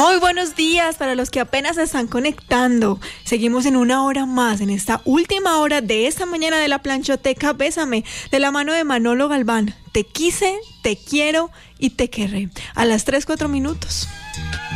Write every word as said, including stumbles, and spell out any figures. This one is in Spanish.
Muy buenos días para los que apenas se están conectando. Seguimos en una hora más, en esta última hora de esta mañana de la Planchoteca Bésame, de la mano de Manolo Galván. Te quise, te quiero y te querré. A las tres, cuatro minutos.